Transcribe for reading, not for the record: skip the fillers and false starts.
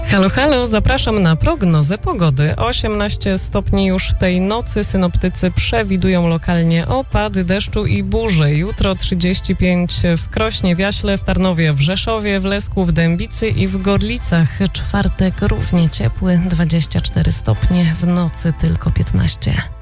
Halo, halo, zapraszam na prognozę pogody. 18 stopni już tej nocy. Synoptycy przewidują lokalnie opady deszczu i burze. Jutro 35 w Krośnie, w Jaśle, w Tarnowie, w Rzeszowie, w Lesku, w Dębicy i w Gorlicach. Czwartek równie ciepły, 24 stopnie, w nocy tylko 15.